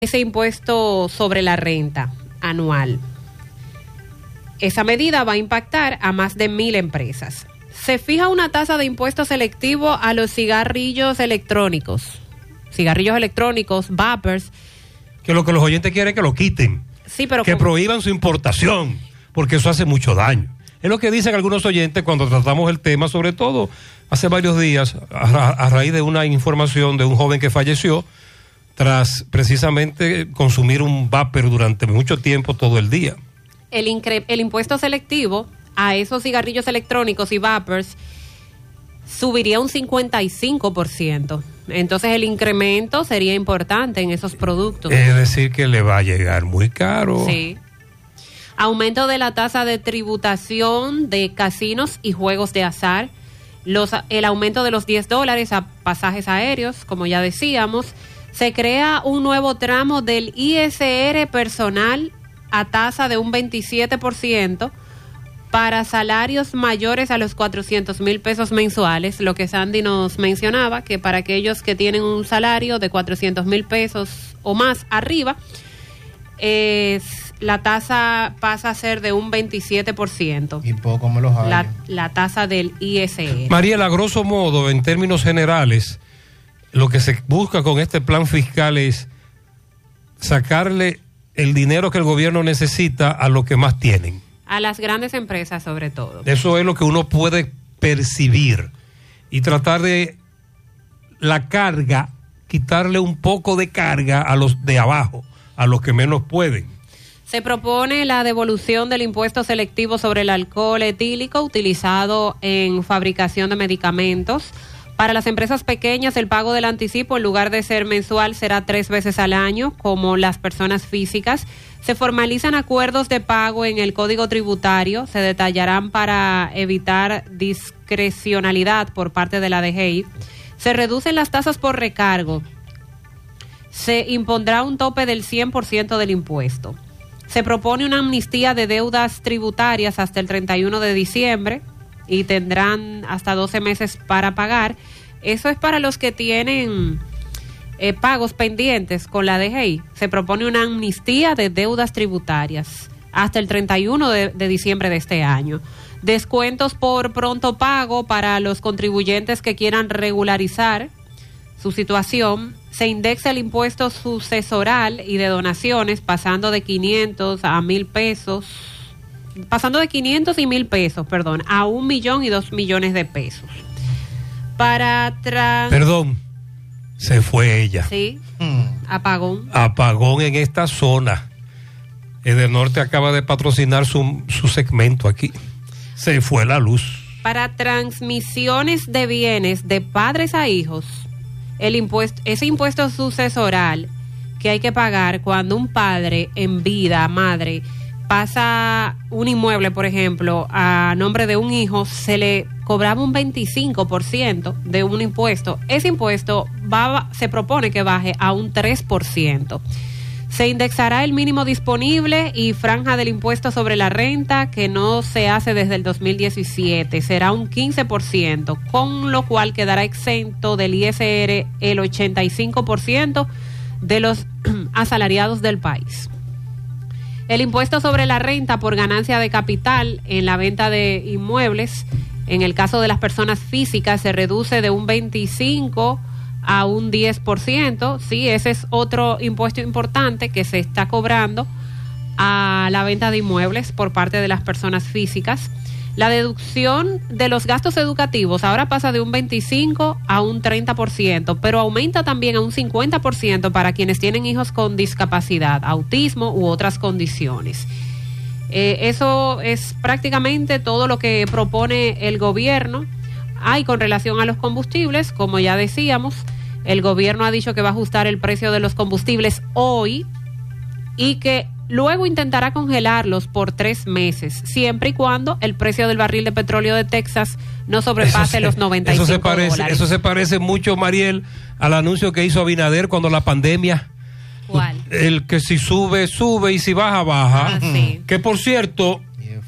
ese impuesto sobre la renta anual. Esa medida va a impactar a más de 1,000 empresas. Se fija una tasa de impuesto selectivo a los cigarrillos electrónicos, vapers. Que lo que los oyentes quieren es que lo quiten, sí, pero que prohíban su importación, porque eso hace mucho daño. Es lo que dicen algunos oyentes cuando tratamos el tema, sobre todo hace varios días, a raíz de una información de un joven que falleció tras precisamente consumir un vapor durante mucho tiempo, todo el día. El impuesto selectivo a esos cigarrillos electrónicos y vapers subiría un 55%. Entonces el incremento sería importante en esos productos. Es decir, que le va a llegar muy caro. Sí. Aumento de la tasa de tributación de casinos y juegos de azar. El aumento de los $10 a pasajes aéreos, como ya decíamos. Se crea un nuevo tramo del ISR personal a tasa de un 27% para salarios mayores a los 400,000 pesos mensuales, lo que Sandy nos mencionaba, que para aquellos que tienen un salario de 400,000 pesos o más arriba, la tasa pasa a ser de un 27%. Y poco me los hay. La tasa del ISR. Mariela, a grosso modo, en términos generales, lo que se busca con este plan fiscal es sacarle el dinero que el gobierno necesita a los que más tienen. A las grandes empresas, sobre todo. Eso es lo que uno puede percibir y tratar de la carga, quitarle un poco de carga a los de abajo, a los que menos pueden. Se propone la devolución del impuesto selectivo sobre el alcohol etílico utilizado en fabricación de medicamentos. Para las empresas pequeñas, el pago del anticipo, en lugar de ser mensual, será 3 veces al año, como las personas físicas. Se formalizan acuerdos de pago en el Código Tributario, se detallarán para evitar discrecionalidad por parte de la DGI. Se reducen las tasas por recargo. Se impondrá un tope del 100% del impuesto. Se propone una amnistía de deudas tributarias hasta el 31 de diciembre y tendrán hasta 12 meses para pagar. Eso es para los que tienen pagos pendientes con la DGI. Se propone una amnistía de deudas tributarias hasta el 31 de diciembre de este año. Descuentos por pronto pago para los contribuyentes que quieran regularizar su situación. Se indexa el impuesto sucesoral y de donaciones pasando de 500 a 1,000 pesos. Pasando de 500 y 1,000 pesos, a 1,000,000 y 2,000,000 de pesos. Perdón, se fue ella. Sí, apagón. Apagón en esta zona. Edenorte acaba de patrocinar su segmento aquí. Se fue la luz. Para transmisiones de bienes de padres a hijos, ese impuesto sucesoral que hay que pagar cuando un padre en vida, madre, pasa un inmueble, por ejemplo, a nombre de un hijo, se le cobraba un 25% de un impuesto. Ese impuesto se propone que baje a un 3%. Se indexará el mínimo disponible y franja del impuesto sobre la renta, que no se hace desde el 2017. Será un 15%, con lo cual quedará exento del ISR el 85% de los asalariados del país. El impuesto sobre la renta por ganancia de capital en la venta de inmuebles, en el caso de las personas físicas, se reduce de un 25% a un 10%. Sí, ese es otro impuesto importante que se está cobrando a la venta de inmuebles por parte de las personas físicas. La deducción de los gastos educativos ahora pasa de un 25% a un 30%, pero aumenta también a un 50% para quienes tienen hijos con discapacidad, autismo u otras condiciones. Eso es prácticamente todo lo que propone el gobierno. Y con relación a los combustibles, como ya decíamos, el gobierno ha dicho que va a ajustar el precio de los combustibles hoy y que luego intentará congelarlos por 3 meses, siempre y cuando el precio del barril de petróleo de Texas no sobrepase los $95. Eso se parece mucho, Mariel, al anuncio que hizo Abinader cuando la pandemia. ¿Cuál? El que si sube, sube y si baja, baja. Sí. Que por cierto,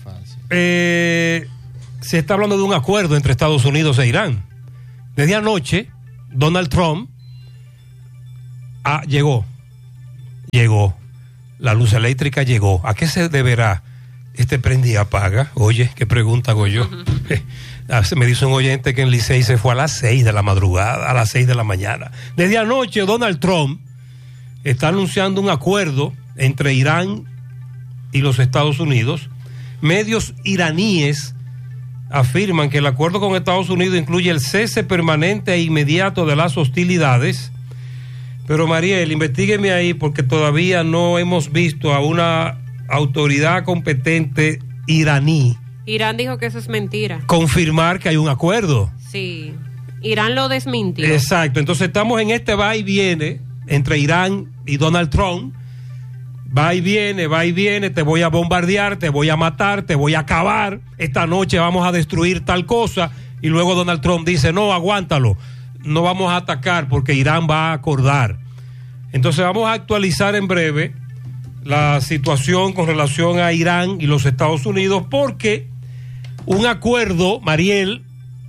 se está hablando de un acuerdo entre Estados Unidos e Irán. Desde anoche, Donald Trump llegó llegó. La luz eléctrica llegó. ¿A qué se deberá este prende y apaga? Oye, ¿qué pregunta hago yo? Me dice un oyente que en Licey se fue a las 6 de la madrugada, a las 6 de la mañana. Desde anoche Donald Trump está anunciando un acuerdo entre Irán y los Estados Unidos. Medios iraníes afirman que el acuerdo con Estados Unidos incluye el cese permanente e inmediato de las hostilidades. Pero Mariel, investígueme ahí porque todavía no hemos visto a una autoridad competente iraní. Irán dijo que eso es mentira. Confirmar que hay un acuerdo. Sí, Irán lo desmintió. Exacto, entonces estamos en este va y viene entre Irán y Donald Trump. Va y viene, te voy a bombardear, te voy a matar, te voy a acabar. Esta noche vamos a destruir tal cosa. Y luego Donald Trump dice, no, aguántalo. No vamos a atacar porque Irán va a acordar. Entonces vamos a actualizar en breve la situación con relación a Irán y los Estados Unidos, porque un acuerdo, Mariel,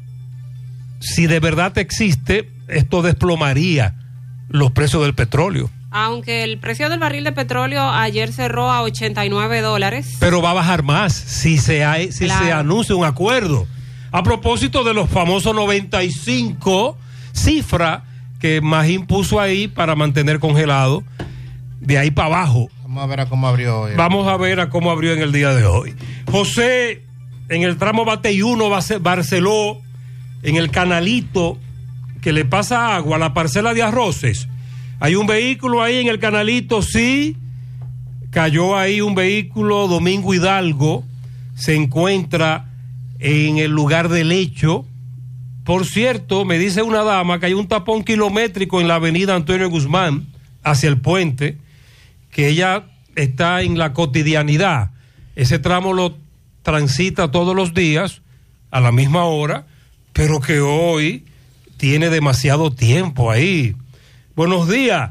si de verdad existe, esto desplomaría los precios del petróleo. Aunque el precio del barril de petróleo ayer cerró a $89. Pero va a bajar más si se anuncia un acuerdo. A propósito de los famosos 95, cifra que Magín puso ahí para mantener congelado de ahí para abajo. Vamos a ver a cómo abrió hoy. Vamos a ver a cómo abrió en el día de hoy. José, en el tramo Batey 1, Barceló, en el canalito que le pasa agua a la parcela de Arroces, hay un vehículo ahí en el canalito, sí, cayó ahí un vehículo. Domingo Hidalgo se encuentra en el lugar del hecho. Por cierto, me dice una dama que hay un tapón kilométrico en la avenida Antonio Guzmán hacia el puente, que ella está en la cotidianidad. Ese tramo lo transita todos los días a la misma hora, pero que hoy tiene demasiado tiempo ahí. Buenos días.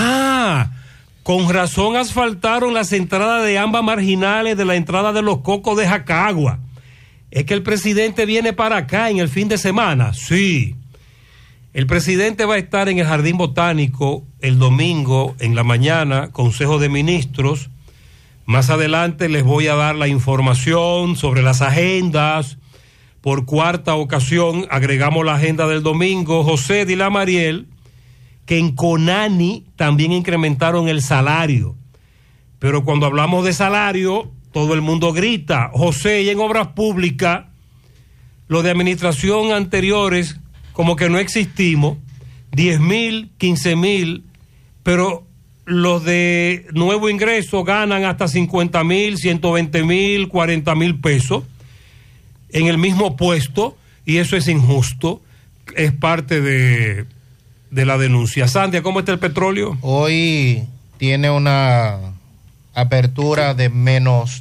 Con razón asfaltaron las entradas de ambas marginales de la entrada de Los Cocos de Jacagua. Es que el presidente viene para acá en el fin de semana. Sí. El presidente va a estar en el Jardín Botánico el domingo en la mañana, Consejo de Ministros. Más adelante les voy a dar la información sobre las agendas. Por cuarta ocasión agregamos la agenda del domingo. José, dile a Mariel que en Conani también incrementaron el salario. Pero cuando hablamos de salario, todo el mundo grita. José, y en obras públicas, lo de administración anteriores, como que no existimos, 10,000, 15,000, pero los de nuevo ingreso ganan hasta 50,000, 120,000, 40,000 pesos en el mismo puesto, y eso es injusto, es parte de la denuncia. Sandia, ¿cómo está el petróleo? Hoy tiene una apertura de menos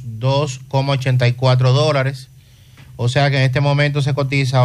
$2,84, o sea que en este momento se cotiza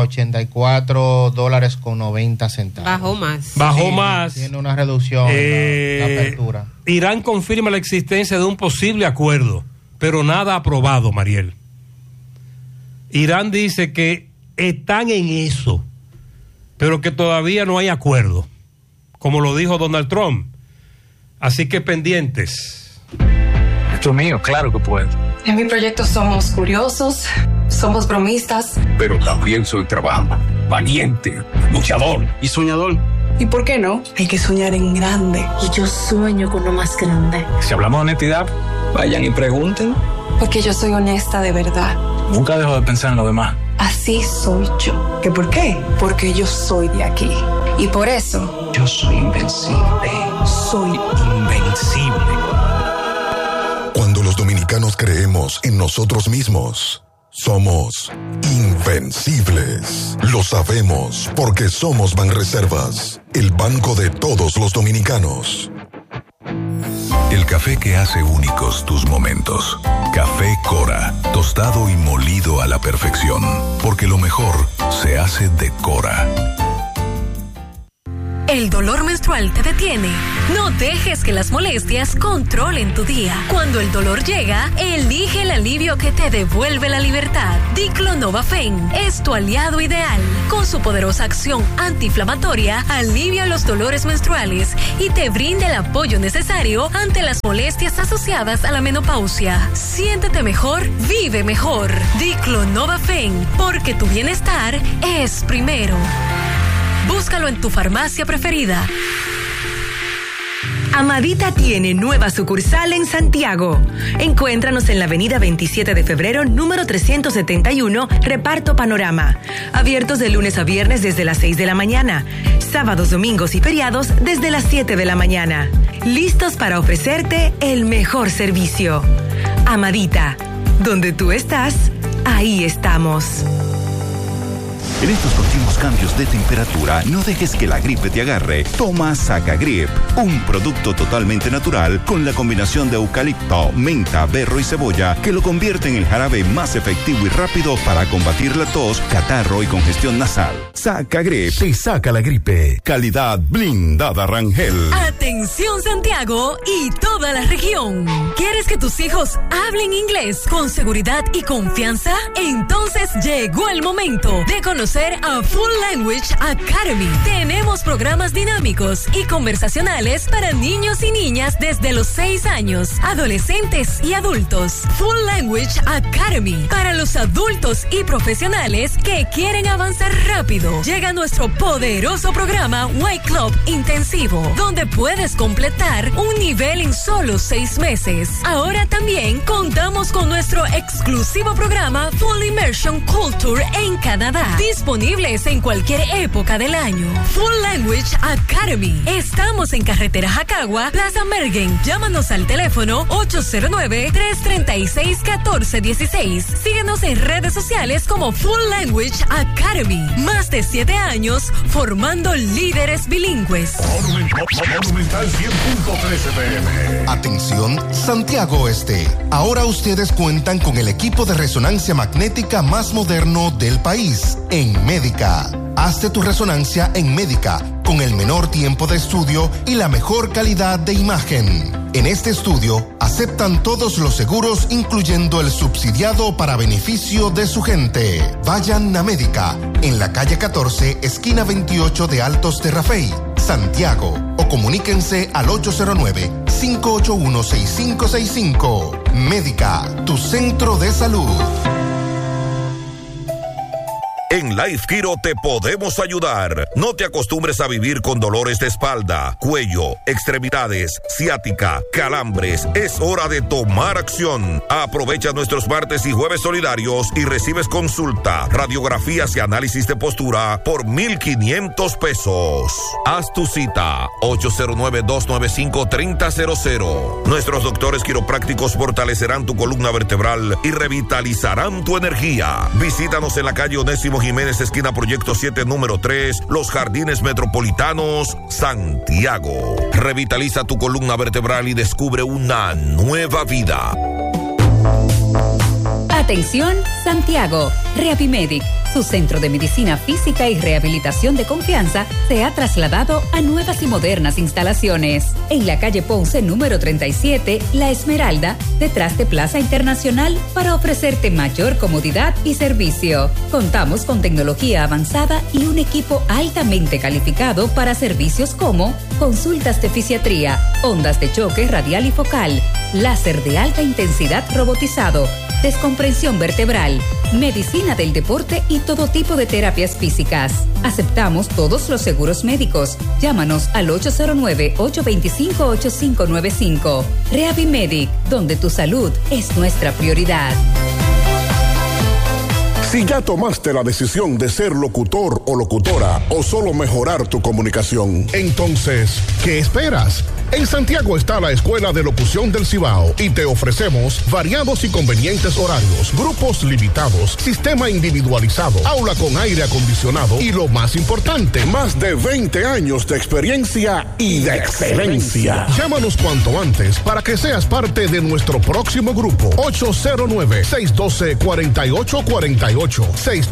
$84.90. Bajó más. Bajó más. Tiene una reducción la apertura. Irán confirma la existencia de un posible acuerdo, pero nada aprobado, Mariel. Irán dice que están en eso, pero que todavía no hay acuerdo, como lo dijo Donald Trump. Así que pendientes. Esto es mío, claro que puedo. En mi proyecto somos curiosos, somos bromistas. Pero también soy trabajador, valiente, luchador y soñador. ¿Y por qué no? Hay que soñar en grande. Y yo sueño con lo más grande. Si hablamos de honestidad, Vayan y pregunten. Porque yo soy honesta de verdad. nunca dejo de pensar en lo demás. Así soy yo. ¿Qué por qué? Porque yo soy de aquí. Y por eso... Yo soy invencible. Soy invencible. Cuando los dominicanos creemos en nosotros mismos, somos invencibles. Lo sabemos porque somos Banreservas, el banco de todos los dominicanos. El café que hace únicos tus momentos. Café Cora, tostado y molido a la perfección, porque lo mejor se hace de Cora. ¿El dolor menstrual te detiene? No dejes que las molestias controlen tu día. Cuando el dolor llega, elige el alivio que te devuelve la libertad. Diclonova-Fen es tu aliado ideal. Con su poderosa acción antiinflamatoria, alivia los dolores menstruales y te brinda el apoyo necesario ante las molestias asociadas a la menopausia. Siéntete mejor, vive mejor. Diclonova-Fen, porque tu bienestar es primero. Búscalo en tu farmacia preferida. Amadita tiene nueva sucursal en Santiago. Encuéntranos en la avenida 27 de febrero, número 371, Reparto Panorama. Abiertos de lunes a viernes desde las 6 de la mañana. Sábados, domingos y feriados desde las 7 de la mañana. Listos para ofrecerte el mejor servicio. Amadita, donde tú estás, ahí estamos. En estos continuos cambios de temperatura, no dejes que la gripe te agarre. Toma Sacagrip, un producto totalmente natural con la combinación de eucalipto, menta, berro y cebolla que lo convierte en el jarabe más efectivo y rápido para combatir la tos, catarro y congestión nasal. Sacagrip te saca la gripe. Calidad blindada Rangel. Atención Santiago y toda la región. ¿Quieres que tus hijos hablen inglés con seguridad y confianza? Entonces llegó el momento de conocer a Full Language Academy. Tenemos programas dinámicos y conversacionales para niños y niñas desde los 6 años, adolescentes y adultos. Full Language Academy para los adultos y profesionales que quieren avanzar rápido. Llega nuestro poderoso programa White Club Intensivo, donde puedes completar un nivel en solo 6 meses. Ahora también contamos con nuestro exclusivo programa Full Immersion Culture en Canadá, disponibles en cualquier época del año. Full Language Academy. Estamos en Carretera Jacagua, Plaza Mergen. Llámanos al teléfono 809-336-1416. Síguenos en redes sociales como Full Language Academy. Más de 7 años formando líderes bilingües. Monumental 100.13 PM. Atención, Santiago Este. Ahora ustedes cuentan con el equipo de resonancia magnética más moderno del país. En Médica. Hazte tu resonancia en Médica con el menor tiempo de estudio y la mejor calidad de imagen. En este estudio aceptan todos los seguros, incluyendo el subsidiado para beneficio de su gente. Vayan a Médica, en la calle 14, esquina 28 de Altos de Rafey, Santiago, o comuníquense al 809-581-6565. Médica, tu centro de salud. En Life Kiro te podemos ayudar. No te acostumbres a vivir con dolores de espalda, cuello, extremidades, ciática, calambres. Es hora de tomar acción. Aprovecha nuestros martes y jueves solidarios y recibes consulta, radiografías y análisis de postura por $1,500. Haz tu cita 809-295-3000. Nuestros doctores quiroprácticos fortalecerán tu columna vertebral y revitalizarán tu energía. Visítanos en la calle Onésimo Jiménez, esquina Proyecto 7, número 3, Los Jardines Metropolitanos, Santiago. Revitaliza tu columna vertebral y descubre una nueva vida. Atención, Santiago. Reavimedic, su centro de medicina física y rehabilitación de confianza, se ha trasladado a nuevas y modernas instalaciones. En la calle Ponce, número 37, La Esmeralda, detrás de Plaza Internacional, para ofrecerte mayor comodidad y servicio. Contamos con tecnología avanzada y un equipo altamente calificado para servicios como consultas de fisiatría, ondas de choque radial y focal, láser de alta intensidad robotizado, descompresión vertebral, medicina del deporte y todo tipo de terapias físicas. Aceptamos todos los seguros médicos. Llámanos al 809-825-8595. Reavimedic, donde tu salud es nuestra prioridad. Si ya tomaste la decisión de ser locutor o locutora o solo mejorar tu comunicación, entonces, ¿qué esperas? En Santiago está la Escuela de Locución del Cibao y te ofrecemos variados y convenientes horarios, grupos limitados, sistema individualizado, aula con aire acondicionado y lo más importante, más de 20 años de experiencia y de excelencia. Llámanos cuanto antes para que seas parte de nuestro próximo grupo. 809-612-4848,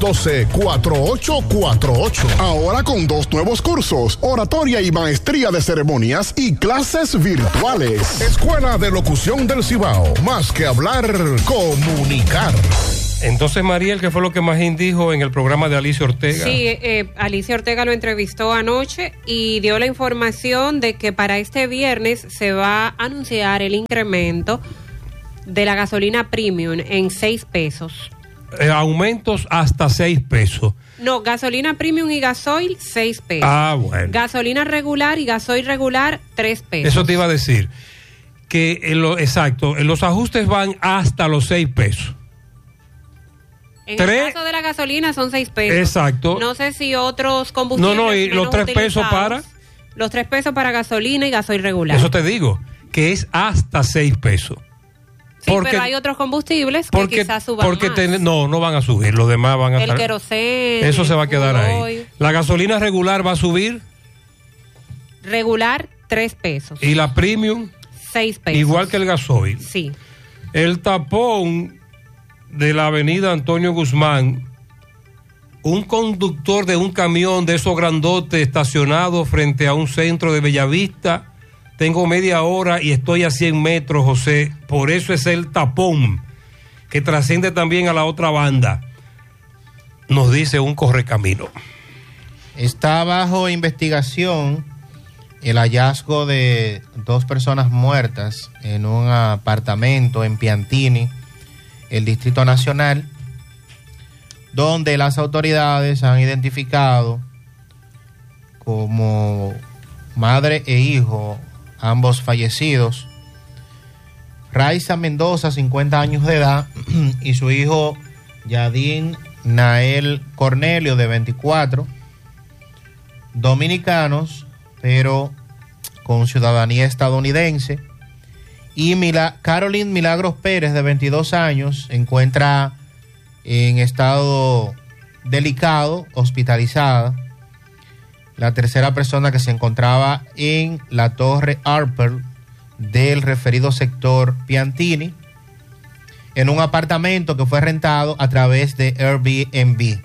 612-4848. Ahora con 2 nuevos cursos, oratoria y maestría de ceremonias y clases virtuales. Escuela de Locución del Cibao. Más que hablar, comunicar. Entonces, Mariel, ¿qué fue lo que Magín dijo en el programa de Alicia Ortega? Sí, Alicia Ortega lo entrevistó anoche y dio la información de que para este viernes se va a anunciar el incremento de la gasolina premium en 6 pesos. Aumentos hasta 6 pesos. No, gasolina premium y gasoil, 6 pesos. Ah, bueno. Gasolina regular y gasoil regular, 3 pesos. Eso te iba a decir. Que exacto, los ajustes van hasta los 6 pesos. En el caso de la gasolina son 6 pesos. Exacto. No sé si otros combustibles. No, y los 3 pesos para. Los 3 pesos para gasolina y gasoil regular. Eso te digo, que es hasta 6 pesos. Sí, pero hay otros combustibles que quizás suban más. No van a subir, los demás van a el queroseno. Eso se va a quedar ahí. La gasolina regular va a subir. Regular, 3 pesos. Y la premium, 6 pesos. Igual que el gasoil. Sí. El tapón de la avenida Antonio Guzmán, un conductor de un camión de esos grandotes estacionado frente a un centro de Bellavista. Tengo media hora y estoy a 100 metros, José. Por eso es el tapón que trasciende también a la otra banda. Nos dice un correcamino. Está bajo investigación el hallazgo de 2 personas muertas en un apartamento en Piantini, el Distrito Nacional, donde las autoridades han identificado como madre e hijo, ambos fallecidos, Raiza Mendoza, 50 años de edad, y su hijo Yadín Nael Cornelio, de 24, dominicanos, pero con ciudadanía estadounidense, y Caroline Milagros Pérez, de 22 años, se encuentra en estado delicado, hospitalizada. La tercera persona que se encontraba en la Torre Harper del referido sector Piantini, en un apartamento que fue rentado a través de Airbnb.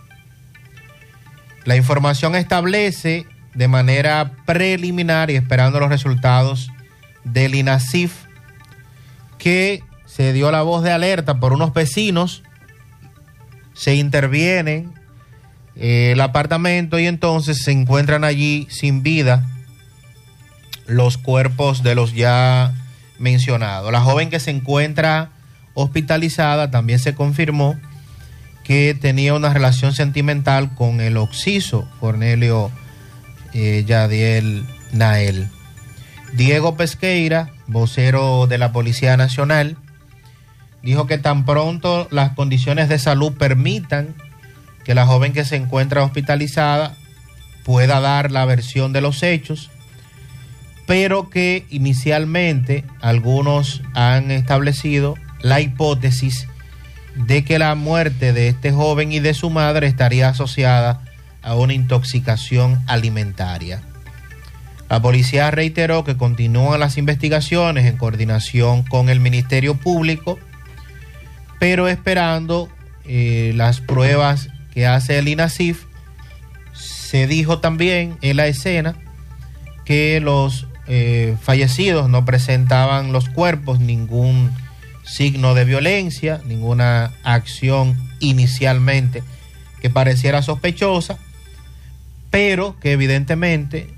La información establece de manera preliminar y esperando los resultados del INASIF que se dio la voz de alerta por unos vecinos, se intervienen el apartamento y entonces se encuentran allí sin vida los cuerpos de los ya mencionados. La joven que se encuentra hospitalizada también se confirmó que tenía una relación sentimental con el occiso Cornelio Yadiel Nael. Diego Pesqueira, vocero de la Policía Nacional, dijo que tan pronto las condiciones de salud permitan que la joven que se encuentra hospitalizada pueda dar la versión de los hechos, pero que inicialmente algunos han establecido la hipótesis de que la muerte de este joven y de su madre estaría asociada a una intoxicación alimentaria. La policía reiteró que continúan las investigaciones en coordinación con el Ministerio Público, pero esperando las pruebas que hace el INASIF. Se dijo también en la escena que los fallecidos no presentaban los cuerpos ningún signo de violencia, ninguna acción inicialmente que pareciera sospechosa, pero que evidentemente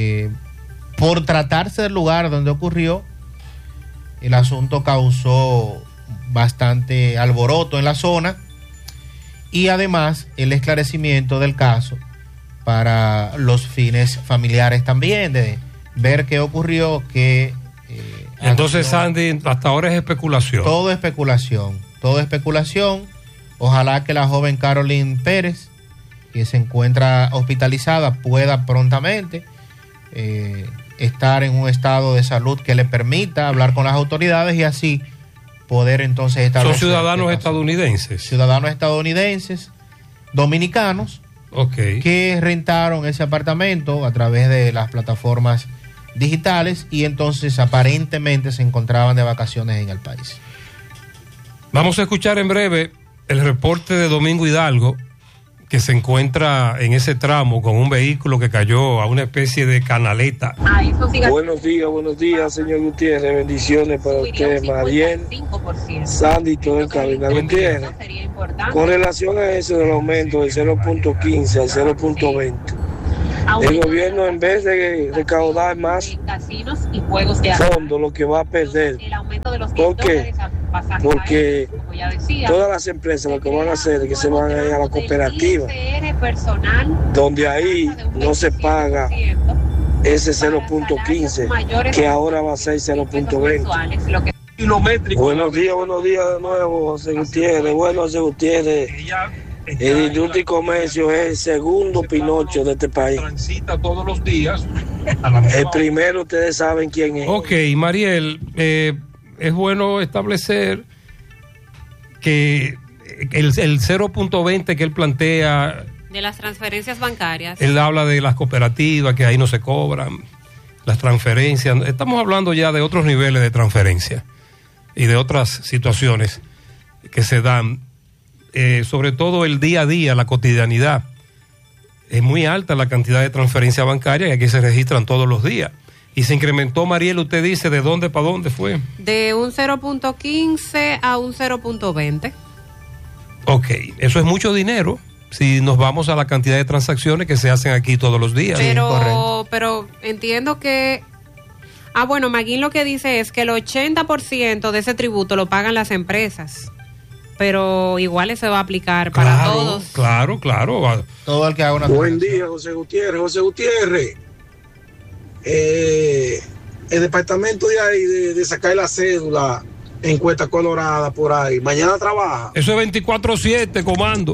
por tratarse del lugar donde ocurrió, el asunto causó bastante alboroto en la zona y además el esclarecimiento del caso para los fines familiares también, de ver qué ocurrió, qué... Entonces, Sandy, hasta ahora es especulación. Todo especulación. Ojalá que la joven Caroline Pérez, que se encuentra hospitalizada, pueda prontamente estar en un estado de salud que le permita hablar con las autoridades y así poder entonces establecer. ¿Son ciudadanos estadounidenses? Ciudadanos estadounidenses, dominicanos, que rentaron ese apartamento a través de las plataformas digitales y entonces aparentemente se encontraban de vacaciones en el país. Vamos a escuchar en breve el reporte de Domingo Hidalgo, que se encuentra en ese tramo con un vehículo que cayó a una especie de canaleta. Buenos días, señor Gutiérrez. Bendiciones para usted, Mariel, Sandy y todo el cabina. Gutiérrez, con relación a eso del aumento del 0.15 al 0.20, el gobierno, en vez de recaudar más fondos, lo que va a perder. ¿Por qué? Porque todas las empresas lo que van a hacer es que se van a ir a la cooperativa, donde ahí no se paga ese 0.15, que ahora va a ser 0.20. Buenos días de nuevo, José Gutiérrez. Bueno, José Gutiérrez, el Industria y Comercio es el segundo Pinocho de este país. Transita todos los días. El primero, ustedes saben quién es. Ok, Mariel, es bueno establecer que el 0.20 que él plantea... De las transferencias bancarias. Él habla de las cooperativas, que ahí no se cobran, las transferencias. Estamos hablando ya de otros niveles de transferencia y de otras situaciones que se dan. Sobre todo el día a día, la cotidianidad. Es muy alta la cantidad de transferencias bancarias que aquí se registran todos los días. Y se incrementó, Mariel, usted dice, ¿de dónde para dónde fue? De un 0.15 a un 0.20. Ok, eso es mucho dinero si nos vamos a la cantidad de transacciones que se hacen aquí todos los días. Pero entiendo que... bueno, Maguín lo que dice es que el 80% de ese tributo lo pagan las empresas. Pero igual se va a aplicar para todos. Claro. Todo el que haga una Buen día, José Gutiérrez. José Gutiérrez, el departamento de ahí de sacar la cédula en Cuesta Colorada por ahí, mañana trabaja. Eso es 24/7, comando.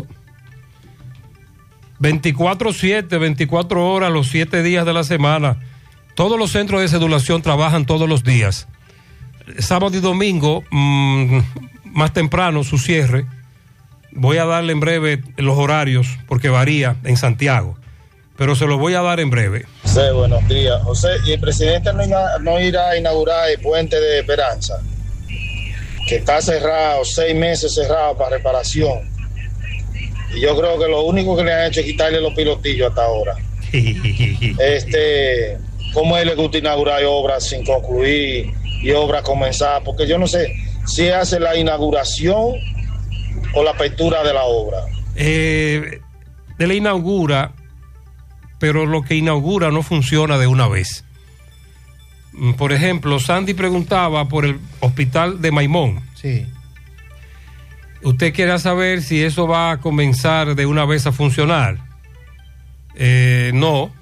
24/7, 24 horas, los 7 días de la semana. Todos los centros de cedulación trabajan todos los días. Sábado y domingo, más temprano su cierre. Voy a darle en breve los horarios porque varía en Santiago, pero se los voy a dar en breve. Sí, buenos días. José, ¿y el presidente no irá a inaugurar el puente de Esperanza? Que está cerrado, 6 meses cerrado para reparación. Y yo creo que lo único que le han hecho es quitarle los pilotillos hasta ahora. ¿Cómo él le gusta inaugurar obras sin concluir y obras comenzadas? Porque yo no sé si hace la inauguración o la apertura de la obra. Él la inaugura, pero lo que inaugura no funciona de una vez. Por ejemplo, Sandy preguntaba por el hospital de Maimón. Sí. ¿Usted quiere saber si eso va a comenzar de una vez a funcionar? No.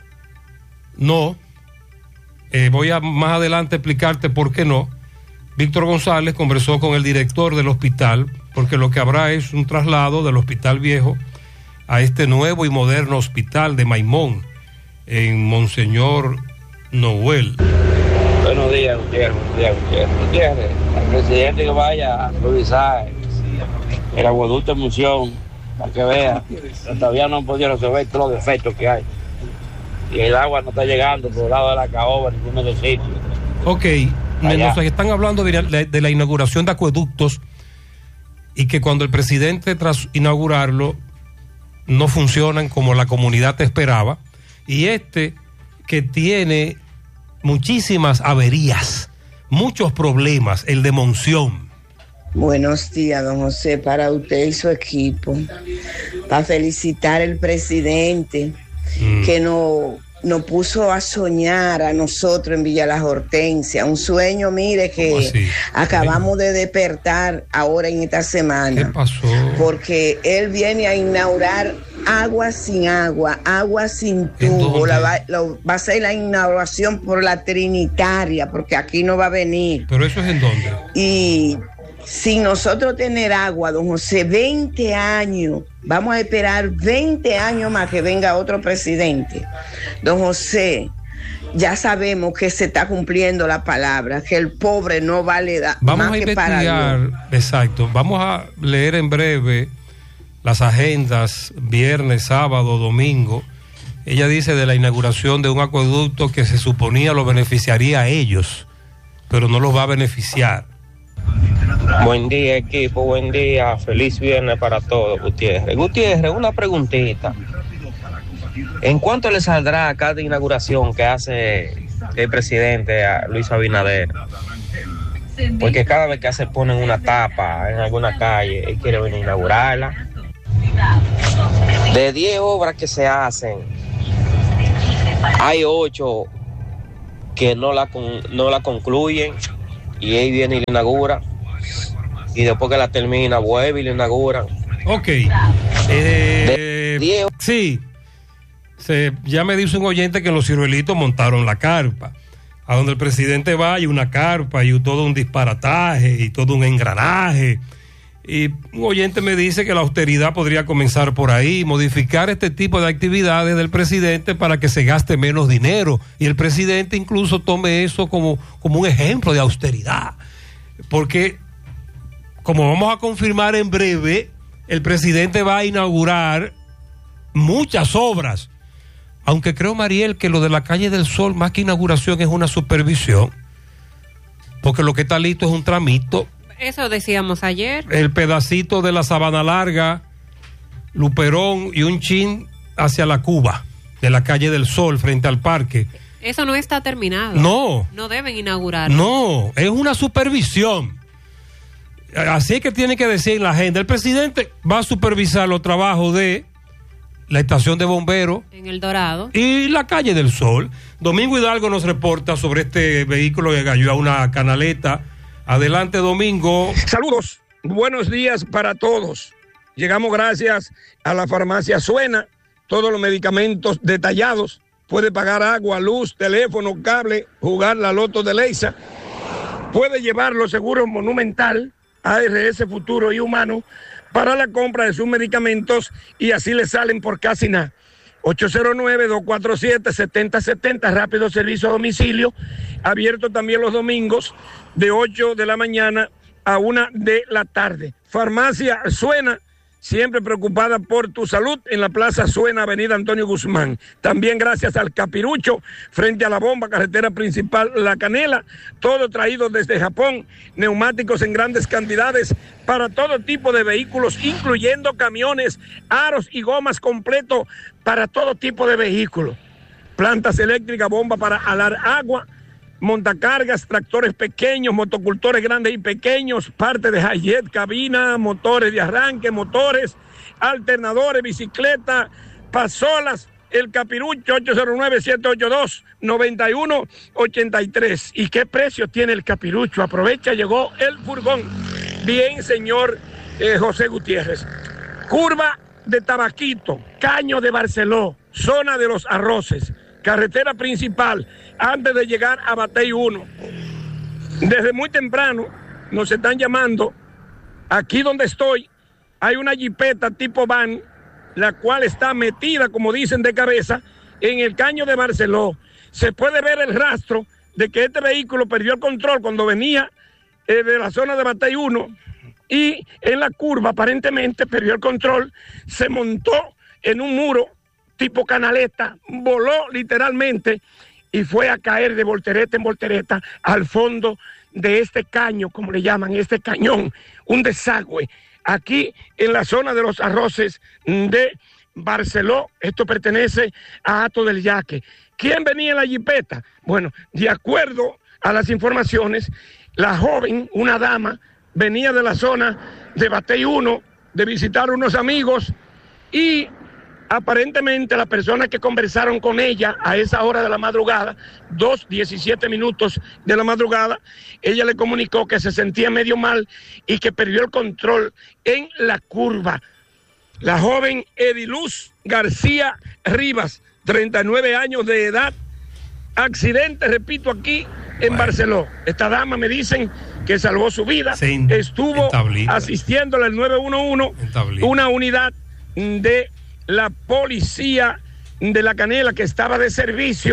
Voy a más adelante explicarte por qué no. Víctor González conversó con el director del hospital, porque lo que habrá es un traslado del hospital viejo a este nuevo y moderno hospital de Maimón, en Monseñor Noel. Buenos días, Gutiérrez. Gutiérrez, el presidente que vaya a revisar el aguaducto de Monción, para que vea, todavía no han podido resolver todos los defectos que hay. Y el agua no está llegando por el lado de la caoba, en ninguno de los sitios. Ok, nos están hablando de la inauguración de acueductos y que cuando el presidente, tras inaugurarlo, no funcionan como la comunidad esperaba. Y que tiene muchísimas averías, muchos problemas, el de Monción. Buenos días, don José, para usted y su equipo, para felicitar al presidente que nos puso a soñar a nosotros en Villa La Hortensia, un sueño, mire, que acabamos de despertar ahora en esta semana. ¿Qué pasó? Porque él viene a inaugurar agua sin tubo, va a ser la inauguración por la Trinitaria, porque aquí no va a venir. ¿Pero eso es en dónde? Y sin nosotros tener agua, don José, 20 años, vamos a esperar 20 años más que venga otro presidente. Don José, ya sabemos que se está cumpliendo la palabra, que el pobre no vale vamos más a que para Dios. investigar, exacto, vamos a leer en breve las agendas, viernes, sábado, domingo. Ella dice de la inauguración de un acueducto que se suponía lo beneficiaría a ellos, pero no los va a beneficiar. Buen día, equipo, buen día, feliz viernes para todos, Gutiérrez. Gutiérrez, una preguntita. ¿En cuánto le saldrá a cada inauguración que hace el presidente a Luis Abinader? Porque cada vez que se ponen una tapa en alguna calle, él quiere venir a inaugurarla. De 10 obras que se hacen, hay 8 que no la concluyen y él viene y la inaugura. Y después que la termina, vuelve y la inaugura. Ok. Sí. Ya me dice un oyente que en los ciruelitos montaron la carpa. A donde el presidente va hay una carpa y todo un disparataje y todo un engranaje. Y un oyente me dice que la austeridad podría comenzar por ahí, modificar este tipo de actividades del presidente para que se gaste menos dinero. Y el presidente incluso tome eso como un ejemplo de austeridad. Porque, como vamos a confirmar en breve, el presidente va a inaugurar muchas obras. Aunque creo, Mariel, que lo de la Calle del Sol, más que inauguración, es una supervisión. Porque lo que está listo es un tramito. Eso decíamos ayer. El pedacito de la Sabana Larga, Luperón y un chin hacia la Cuba, de la Calle del Sol, frente al parque. Eso no está terminado. No. No deben inaugurar. No, es una supervisión. Así es que tiene que decir en la agenda. El presidente va a supervisar los trabajos de la estación de bomberos en El Dorado y la Calle del Sol. Domingo Hidalgo nos reporta sobre este vehículo que cayó a una canaleta. Adelante, Domingo. Saludos, buenos días para todos. Llegamos gracias a la farmacia Suena, todos los medicamentos detallados. Puede pagar agua, luz, teléfono, cable, jugar la loto de Leisa. Puede llevar los seguros Monumental, ARS Futuro y Humano para la compra de sus medicamentos y así le salen por casi nada. 809-247-7070, rápido servicio a domicilio, abierto también los domingos de 8 de la mañana a 1 de la tarde. Farmacia Suena, siempre preocupada por tu salud, en la Plaza Suena, Avenida Antonio Guzmán. También gracias al Capirucho, frente a la bomba, carretera principal La Canela, todo traído desde Japón, neumáticos en grandes cantidades para todo tipo de vehículos, incluyendo camiones, aros y gomas completo para todo tipo de vehículos. Plantas eléctricas, bomba para alar agua, montacargas, tractores pequeños, motocultores grandes y pequeños, parte de Hayet, cabina, motores de arranque, motores, alternadores, bicicleta, pasolas, el Capirucho, 809-782-9183. ¿Y qué precio tiene el Capirucho? Aprovecha, llegó el furgón. Bien, señor José Gutiérrez. Curva de Tabaquito, Caño de Barceló, zona de los Arroces, carretera principal, antes de llegar a Batey 1. Desde muy temprano nos están llamando. Aquí donde estoy hay una jipeta tipo van, la cual está metida, como dicen, de cabeza en el Caño de Barceló. Se puede ver el rastro de que este vehículo perdió el control cuando venía de la zona de Batey 1 y en la curva aparentemente perdió el control, se montó en un muro tipo canaleta, voló literalmente y fue a caer de voltereta en voltereta al fondo de este caño, como le llaman, este cañón, un desagüe, aquí en la zona de los Arroces de Barceló. Esto pertenece a Hato del Yaque. ¿Quién venía en la jipeta? Bueno, de acuerdo a las informaciones, la joven, una dama, venía de la zona de Batey 1, de visitar unos amigos y aparentemente las personas que conversaron con ella a esa hora de la madrugada, 2:17 de la madrugada, ella le comunicó que se sentía medio mal y que perdió el control en la curva. La joven Ediluz García Rivas, 39 años de edad, accidente, repito, aquí en Barceló. Esta dama me dicen que salvó su vida, estuvo asistiéndole al 911, una unidad de la policía de La Canela que estaba de servicio,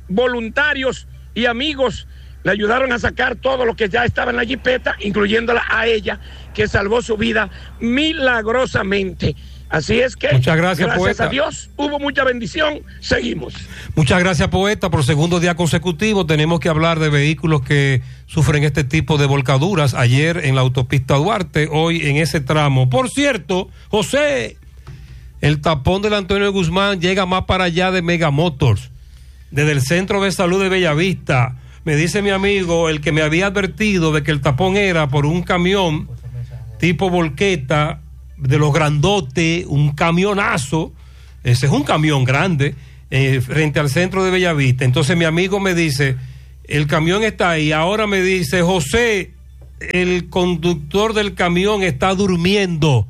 voluntarios y amigos le ayudaron a sacar todo lo que ya estaba en la jipeta, incluyéndola a ella, que salvó su vida milagrosamente. Así es que, muchas gracias, poeta. A Dios, hubo mucha bendición, seguimos. Muchas gracias, poeta. Por segundo día consecutivo tenemos que hablar de vehículos que sufren este tipo de volcaduras. Ayer en la autopista Duarte, hoy en ese tramo. Por cierto, José, el tapón del Antonio Guzmán llega más para allá de Mega Motors, desde el Centro de Salud de Bellavista. Me dice mi amigo, el que me había advertido de que el tapón era por un camión tipo volqueta, de los grandotes, un camionazo, ese es un camión grande, frente al Centro de Bellavista. Entonces mi amigo me dice, el camión está ahí. Ahora me dice, José, el conductor del camión está durmiendo.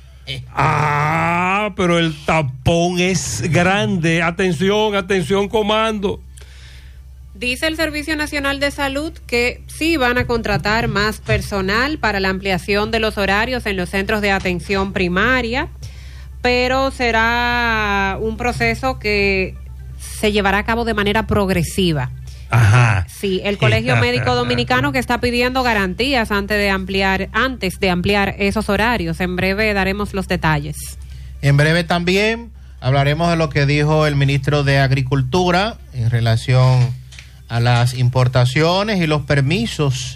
Pero el tapón es grande. Atención, atención, comando. Dice el Servicio Nacional de Salud que sí van a contratar más personal para la ampliación de los horarios en los centros de atención primaria, pero será un proceso que se llevará a cabo de manera progresiva. Ajá. Sí, el Colegio Médico Dominicano que está pidiendo garantías antes de ampliar esos horarios. En breve daremos los detalles. En breve también hablaremos de lo que dijo el ministro de Agricultura en relación a las importaciones y los permisos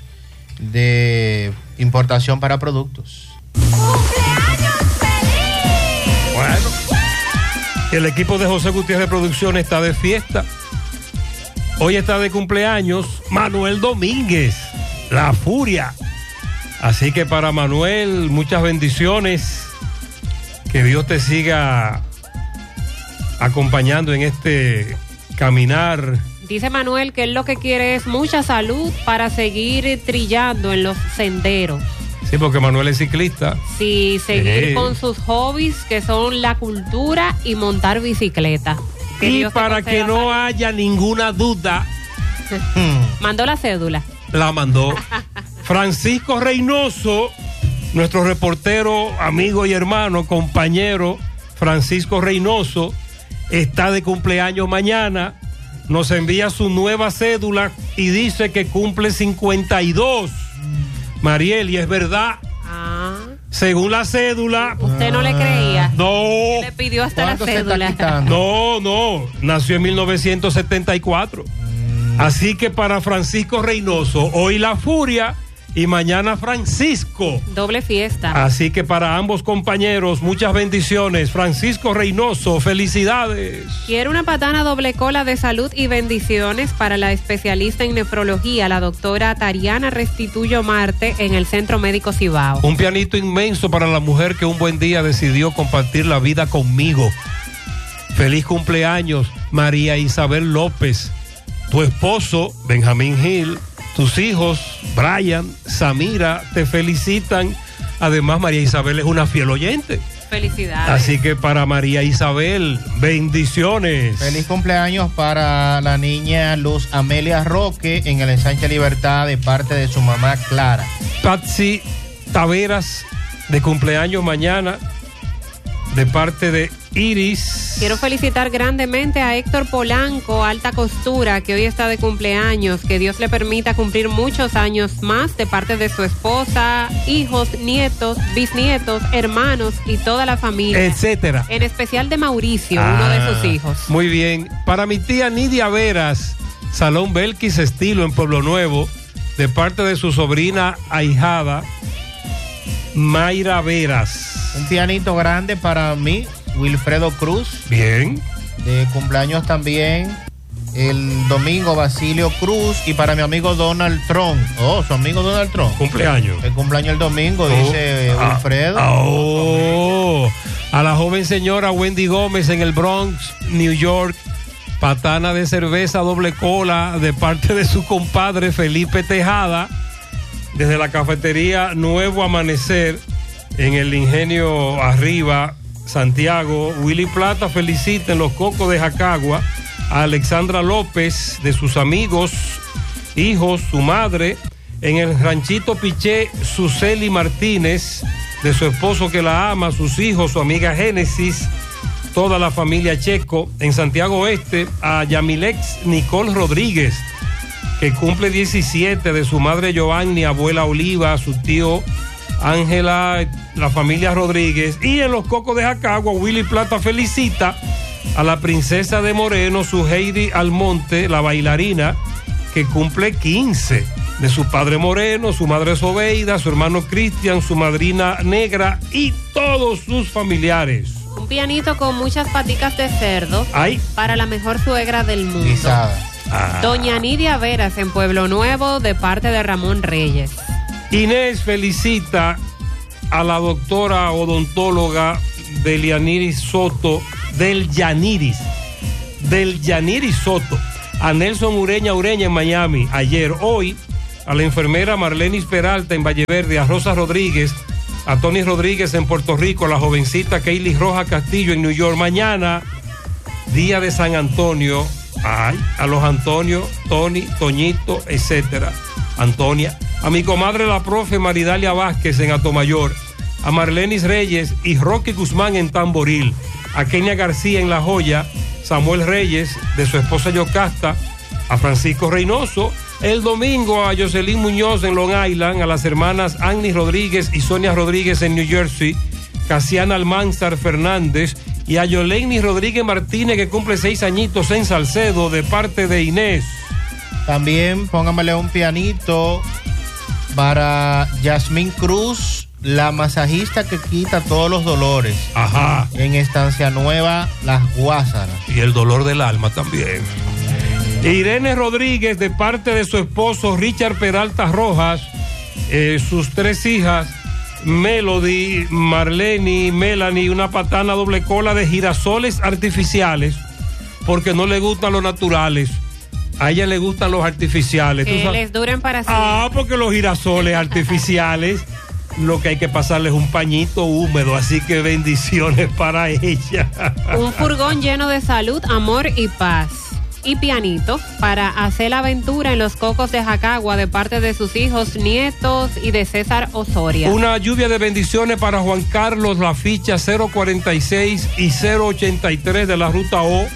de importación para productos. ¡Cumpleaños feliz! Bueno, el equipo de José Gutiérrez Producciones está de fiesta. Hoy está de cumpleaños Manuel Domínguez, la Furia. Así que para Manuel, muchas bendiciones. Que Dios te siga acompañando en este caminar. Dice Manuel que él lo que quiere es mucha salud para seguir trillando en los senderos. Sí, porque Manuel es ciclista. Sí, seguir con sus hobbies que son la cultura y montar bicicleta. Y para que no haya ninguna duda, mandó la cédula. La mandó. Francisco Reynoso, nuestro reportero, amigo y hermano, compañero Francisco Reynoso, está de cumpleaños mañana. Nos envía su nueva cédula y dice que cumple 52. Mariel, y es verdad. Según la cédula. ¿Usted no le creía? No. Le pidió hasta la cédula. No. Nació en 1974. Así que para Francisco Reynoso, hoy la Furia y mañana Francisco. Doble fiesta. Así que para ambos compañeros, muchas bendiciones. Francisco Reynoso, felicidades. Quiero una patana doble cola de salud y bendiciones para la especialista en nefrología, la doctora Tariana Restituyo Marte, en el Centro Médico Cibao. Un pianito inmenso para la mujer que un buen día decidió compartir la vida conmigo. Feliz cumpleaños, María Isabel López. Tu esposo, Benjamín Gil. Tus hijos, Brian, Samira, te felicitan. Además, María Isabel es una fiel oyente. Felicidades. Así que para María Isabel, bendiciones. Feliz cumpleaños para la niña Luz Amelia Roque en el Ensanche Libertad de parte de su mamá Clara. Patsy Taveras, de cumpleaños mañana, de parte de Iris. Quiero felicitar grandemente a Héctor Polanco, Alta Costura, que hoy está de cumpleaños. Que Dios le permita cumplir muchos años más de parte de su esposa, hijos, nietos, bisnietos, hermanos y toda la familia. Etcétera. En especial de Mauricio, uno de sus hijos. Muy bien. Para mi tía Nidia Veras, Salón Belkis Estilo en Pueblo Nuevo, de parte de su sobrina ahijada, Mayra Veras. Un pianito grande para mí, Wilfredo Cruz. Bien. De cumpleaños también el domingo Basilio Cruz. Y para mi amigo Donald Trump. Oh, su amigo Donald Trump. Cumpleaños. El cumpleaños el domingo, dice Wilfredo. A la joven señora Wendy Gómez en el Bronx, New York. Patana de cerveza doble cola de parte de su compadre Felipe Tejada. Desde la cafetería Nuevo Amanecer en el Ingenio Arriba, Santiago. Willy Plata felicita en Los Cocos de Jacagua a Alexandra López, de sus amigos, hijos, su madre. En el Ranchito Piché, Suseli Martínez, de su esposo que la ama, sus hijos, su amiga Génesis. toda la familia Checo. En Santiago Oeste, a Yamilex Nicole Rodríguez, que cumple 17, de su madre Giovanni, abuela Oliva, su tío Ángela, la familia Rodríguez. Y en Los Cocos de Jacagua, Willy Plata felicita a la princesa de Moreno, su Heidi Almonte, la bailarina, que cumple 15, de su padre Moreno, su madre Sobeida, su hermano Cristian, su madrina Negra y todos sus familiares. Un pianito con muchas paticas de cerdo. Ay. Para la mejor suegra del mundo. Doña Nidia Veras en Pueblo Nuevo, de parte de Ramón Reyes. Inés felicita a la doctora odontóloga Delianiris Soto, del Yaniris Soto, a Nelson Ureña en Miami ayer. Hoy a la enfermera Marlenis Peralta en Valleverde, a Rosa Rodríguez, a Tony Rodríguez en Puerto Rico, a la jovencita Kaylee Roja Castillo en New York. Mañana, día de San Antonio, a los Antonio, Tony, Toñito, etcétera, Antonia, a mi comadre la profe Maridalia Vázquez en Atomayor, a Marlenis Reyes y Rocky Guzmán en Tamboril, a Kenia García en La Joya, Samuel Reyes de su esposa Yocasta, a Francisco Reynoso. El domingo a Jocelyn Muñoz en Long Island, a las hermanas Annie Rodríguez y Sonia Rodríguez en New Jersey, Casiana Almanzar Fernández y a Yoleni Rodríguez Martínez, que cumple 6 añitos en Salcedo, de parte de Inés. También póngamele un pianito para Yasmín Cruz, la masajista que quita todos los dolores. Ajá. En Estancia Nueva, Las Guásaras. Y el dolor del alma también. Irene Rodríguez, de parte de su esposo Richard Peralta Rojas, sus 3 hijas, Melody, Marlene, Melanie, una patana doble cola de girasoles artificiales, porque no le gustan los naturales. A ella le gustan los artificiales. Que les duren para siempre. Porque los girasoles artificiales, lo que hay que pasarles es un pañito húmedo, así que bendiciones para ella. Un furgón lleno de salud, amor y paz. Y pianito para hacer la aventura en Los Cocos de Jacagua, de parte de sus hijos, nietos y de César Osoria. Una lluvia de bendiciones para Juan Carlos, la ficha 046 y 083 de la Ruta O.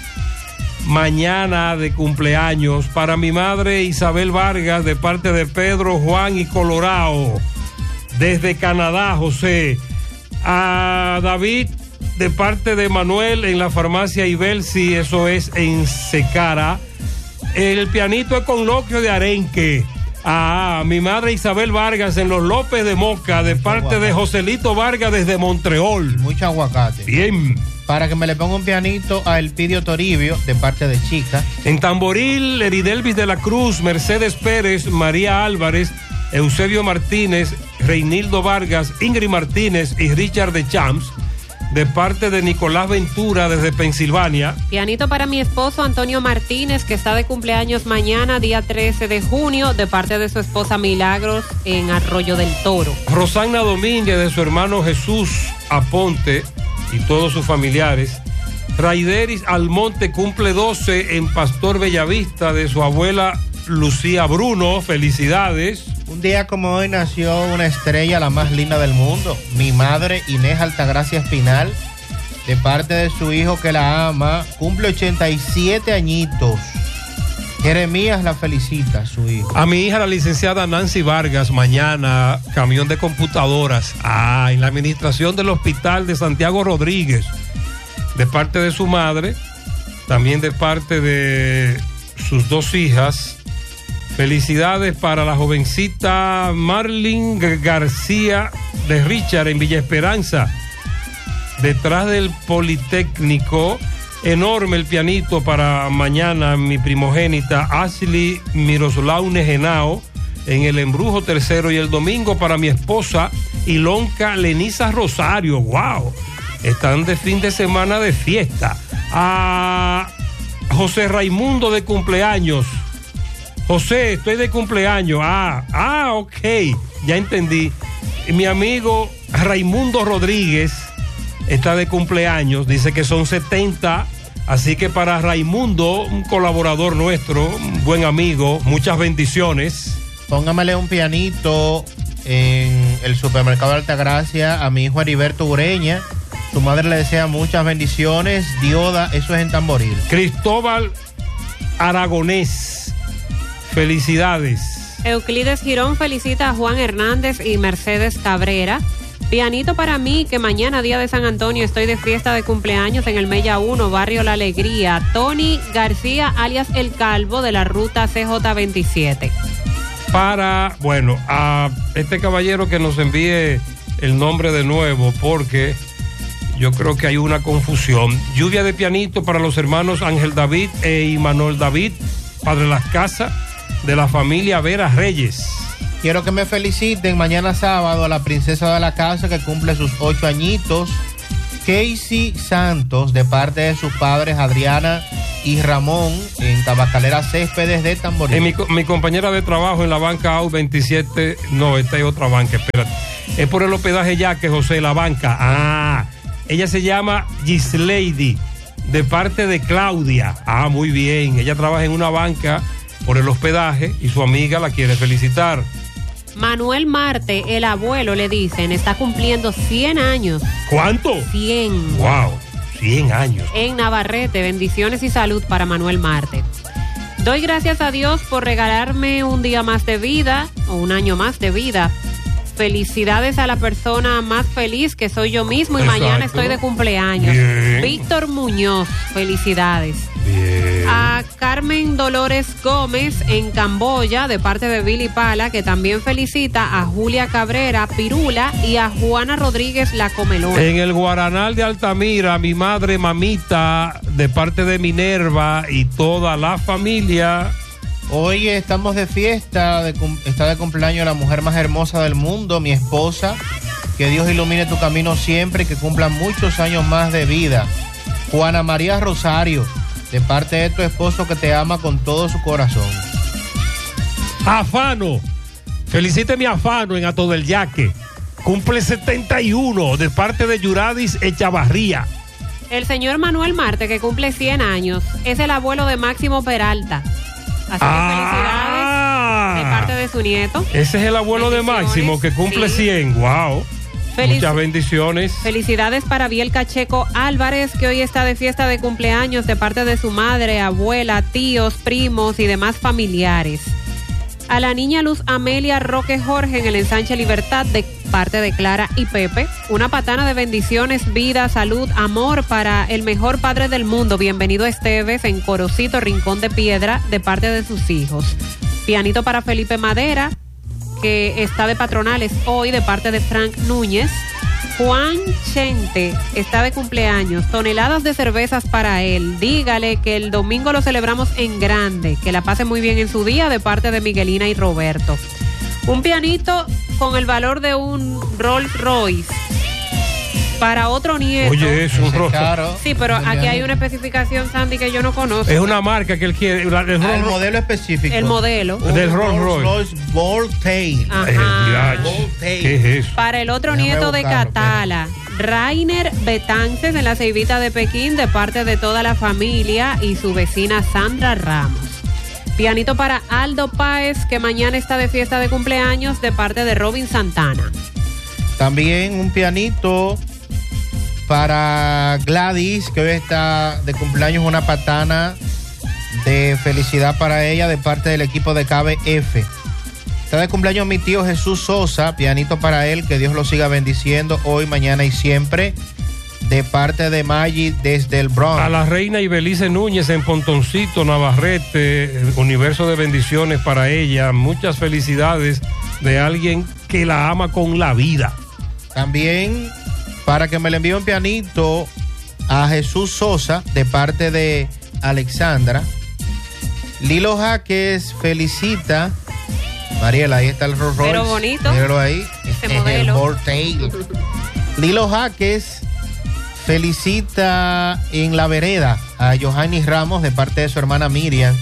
Mañana de cumpleaños. Para mi madre Isabel Vargas, de parte de Pedro, Juan y Colorado. Desde Canadá, José. A David, de parte de Manuel, en la farmacia Ibelsi, eso es en Secara. El pianito es con Loquio de Arenque. Mi madre Isabel Vargas en Los López de Moca, de parte de Joselito Vargas desde Montreal. Mucho aguacate. Bien. Para que me le ponga un pianito a Elpidio Toribio, de parte de Chica. En Tamboril, Eridelvis de la Cruz, Mercedes Pérez, María Álvarez, Eusebio Martínez, Reinildo Vargas, Ingrid Martínez y Richard de Champs, de parte de Nicolás Ventura desde Pensilvania. Pianito para mi esposo Antonio Martínez, que está de cumpleaños mañana, día 13 de junio, de parte de su esposa Milagros en Arroyo del Toro. Rosana Domínguez, de su hermano Jesús Aponte y todos sus familiares. Raideris Almonte cumple 12 en Pastor Bellavista, de su abuela Lucía Bruno. Felicidades. Un día como hoy nació una estrella, la más linda del mundo, mi madre Inés Altagracia Espinal, de parte de su hijo que la ama, cumple 87 añitos. Jeremías la felicita, su hijo. A mi hija, la licenciada Nancy Vargas, mañana, camión de computadoras, en la administración del Hospital de Santiago Rodríguez, de parte de su madre, también de parte de sus 2 hijas. Felicidades para la jovencita Marlene García de Richard en Villa Esperanza, detrás del Politécnico. Enorme el pianito para mañana, mi primogénita Ashley Miroslaune Genao en el Embrujo Tercero, y el domingo para mi esposa Ilonka Lenisa Rosario. ¡Wow! Están de fin de semana de fiesta. A José Raimundo de cumpleaños. José, estoy de cumpleaños. Ok, ya entendí. Mi amigo Raimundo Rodríguez está de cumpleaños, dice que son 70, así que para Raimundo, un colaborador nuestro, un buen amigo, muchas bendiciones. Póngamele un pianito en el supermercado Altagracia a mi hijo Heriberto Ureña, Tu madre le desea muchas bendiciones. Dioda, eso es en Tamboril. Cristóbal Aragonés, felicidades. Euclides Girón felicita a Juan Hernández y Mercedes Cabrera. Pianito para mí, que mañana, día de San Antonio, estoy de fiesta de cumpleaños en el Mella 1, barrio La Alegría. Tony García, alias El Calvo, de la ruta CJ27. Para, bueno, a este caballero que nos envíe el nombre de nuevo, porque yo creo que hay una confusión. Lluvia de pianito para los hermanos Ángel David e Imanol David, padre de las casas de la familia Vera Reyes. Quiero que me feliciten mañana sábado a la princesa de la casa que cumple sus 8 añitos, Casey Santos, de parte de sus padres Adriana y Ramón, en Tabacalera Céspedes de Tamboril. Mi compañera de trabajo en la banca AU 27, no, esta es otra banca, espérate. Es por el hospedaje ya que José, la banca. Ah, ella se llama Gislady, de parte de Claudia. Ah, muy bien, ella trabaja en una banca por el hospedaje y su amiga la quiere felicitar. Manuel Marte, el abuelo, le dicen, está cumpliendo 100 años. ¿Cuánto? 100. Wow, 100 años. En Navarrete, bendiciones y salud para Manuel Marte. Doy gracias a Dios por regalarme un día más de vida, o un año más de vida. Felicidades a la persona más feliz, que soy yo mismo, y exacto. Mañana estoy de cumpleaños. Bien. Víctor Muñoz, felicidades. Bien. A Carmen Dolores Gómez en Camboya, de parte de Billy Pala, que también felicita a Julia Cabrera Pirula y a Juana Rodríguez La Comelona. En el Guaranal de Altamira, mi madre Mamita, de parte de Minerva y toda la familia. Hoy estamos de fiesta, está de cumpleaños la mujer más hermosa del mundo, mi esposa. Que Dios ilumine tu camino siempre y que cumplan muchos años más de vida. Juana María Rosario, de parte de tu esposo que te ama con todo su corazón. Afano, felicíteme a Afano en Ato del Yaque. Cumple 71, de parte de Yuradis Echavarría. El señor Manuel Marte, que cumple 100 años, es el abuelo de Máximo Peralta. Así que felicidades de parte de su nieto. Ese es el abuelo de Máximo, que cumple 100. Wow. Muchas bendiciones. Felicidades para Biel Cacheco Álvarez, que hoy está de fiesta de cumpleaños de parte de su madre, abuela, tíos, primos y demás familiares. A la niña Luz Amelia Roque Jorge en el ensanche Libertad, de parte de Clara y Pepe. Una patana de bendiciones, vida, salud, amor para el mejor padre del mundo. Bienvenido Esteves en Corocito, Rincón de Piedra, de parte de sus hijos. Pianito para Felipe Madera, que está de patronales hoy, de parte de Frank Núñez. Juan Chente está de cumpleaños, toneladas de cervezas para él. Dígale que el domingo lo celebramos en grande, que la pase muy bien en su día, de parte de Miguelina y Roberto. Un pianito con el valor de un Rolls Royce para otro nieto. Oye, es un Rolls Royce. Sí, pero aquí hay una especificación, Sandy, que yo no conozco. Es una marca que él quiere. El modelo específico. El modelo. Del Rolls Royce. Voltaire. ¿Qué es eso? Para el otro nieto de Catala, Rainer Betances en la Ceibita de Pekín, de parte de toda la familia y su vecina Sandra Ramos. Pianito para Aldo Páez, que mañana está de fiesta de cumpleaños, de parte de Robin Santana. También un pianito para Gladys, que hoy está de cumpleaños, una patana de felicidad para ella de parte del equipo de KBF. Está de cumpleaños mi tío Jesús Sosa, pianito para él, que Dios lo siga bendiciendo hoy, mañana y siempre, de parte de Maggi desde el Bronx. A la reina Ibelice Núñez en Pontoncito, Navarrete, universo de bendiciones para ella, muchas felicidades de alguien que la ama con la vida. También para que me le envíe un pianito a Jesús Sosa de parte de Alexandra. Lilo Jaques felicita. Mariela, ahí está el Rolls Royce. Pero bonito. Míralo ahí. Ese modelo. El Voltaire. Lilo Jaques felicita en La Vereda a Johanny Ramos de parte de su hermana Miriam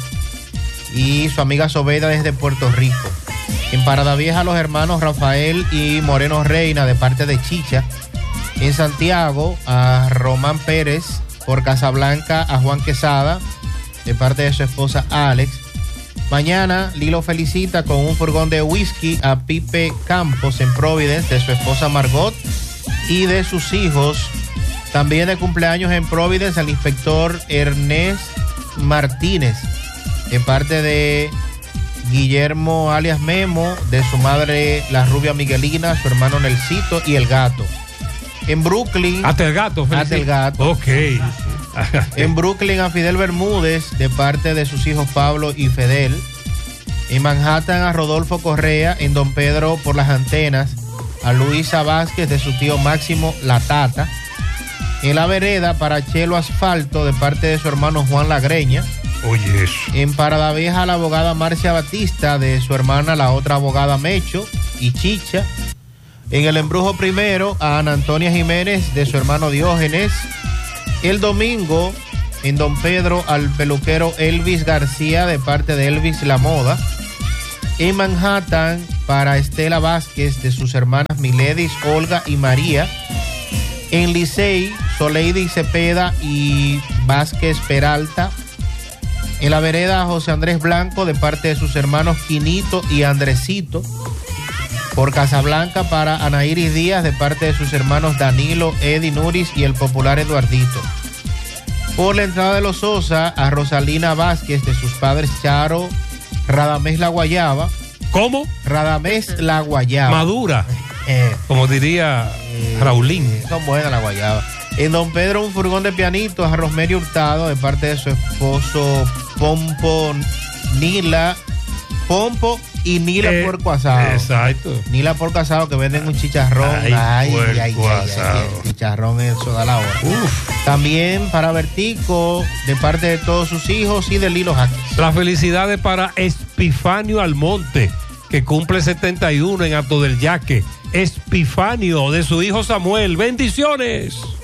y su amiga Sobeda desde Puerto Rico. En Parada Vieja, los hermanos Rafael y Moreno Reina de parte de Chicha. En Santiago, a Román Pérez por Casablanca, a Juan Quesada de parte de su esposa Alex. Mañana Lilo felicita con un furgón de whisky a Pipe Campos en Providence de su esposa Margot y de sus hijos También de cumpleaños en Providence el inspector Ernest Martínez, de parte de Guillermo alias Memo, de su madre la rubia Miguelina, su hermano Nelsito y el gato. En Brooklyn. Hasta el gato, hasta el gato. Ok. En Brooklyn a Fidel Bermúdez, de parte de sus hijos Pablo y Fidel. En Manhattan a Rodolfo Correa. En Don Pedro por las Antenas a Luisa Vázquez, de su tío Máximo La Tata. En La Vereda para Chelo Asfalto, de parte de su hermano Juan Lagreña. Oye, eso. En Parada Vieja, la abogada Marcia Batista, de su hermana la otra abogada Mecho y Chicha. En el Embrujo Primero, a Ana Antonia Jiménez, de su hermano Diógenes. El domingo, en Don Pedro, al peluquero Elvis García, de parte de Elvis La Moda. En Manhattan, para Estela Vázquez, de sus hermanas Miledis, Olga y María. En Licey, Soleidi Cepeda y Vázquez Peralta. En La Vereda, José Andrés Blanco, de parte de sus hermanos Quinito y Andresito. Por Casablanca, para Anairis Díaz, de parte de sus hermanos Danilo, Eddie Nuris y el popular Eduardito. Por la entrada de los Sosa, a Rosalina Vázquez, de sus padres Charo, Radamés La Guayaba. ¿Cómo? Radamés La Guayaba. Madura. Como diría Raulín. Son buenas la guayaba. En Don Pedro, un furgón de pianitos a Rosmerio Hurtado, de parte de su esposo Pompo y Nila Puerco Asado. Exacto. Nila Puerco Asado, que venden un chicharrón. Ay, chicharrón, eso da la hora. También para Vertico, de parte de todos sus hijos y de Lilo Jaques. Las felicidades para Epifanio Almonte, que cumple 71 en Alto del Yaque. Epifanio, de su hijo Samuel. Bendiciones.